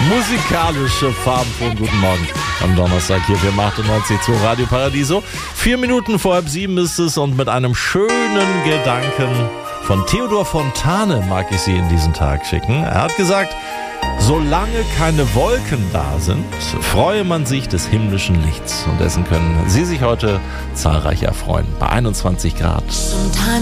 Musikalische farbenfrohen guten Morgen am Donnerstag hier für 98.2 Radio Paradiso. 4 Minuten vor 6:30 ist es und mit einem schönen Gedanken von Theodor Fontane mag ich Sie in diesen Tag schicken. Er hat gesagt, solange keine Wolken da sind, freue man sich des himmlischen Lichts. Und dessen können Sie sich heute zahlreich erfreuen. Bei 21 Grad.